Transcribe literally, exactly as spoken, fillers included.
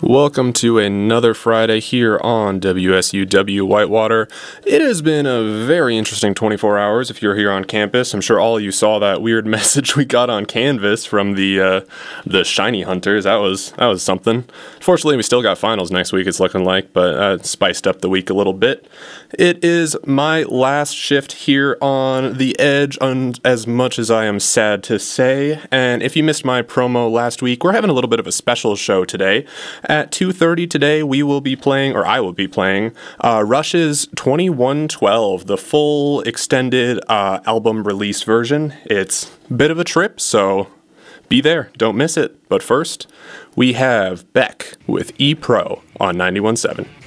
Welcome to another Friday here on W S U W Whitewater. It has been a very interesting twenty-four hours if you're here on campus. I'm sure all of you saw that weird message we got on Canvas from the uh, the Shiny Hunters. That was that was something. Fortunately, we still got finals next week, it's looking like, but uh, it spiced up the week a little bit. It is my last shift here on the Edge, un- as much as I am sad to say. And if you missed my promo last week, we're having a little bit of a special show today. At two thirty today, we will be playing, or I will be playing, uh, Rush's twenty-one twelve, the full extended uh, album release version. It's a bit of a trip, so be there. Don't miss it. But first, we have Beck with E-Pro on ninety-one point seven.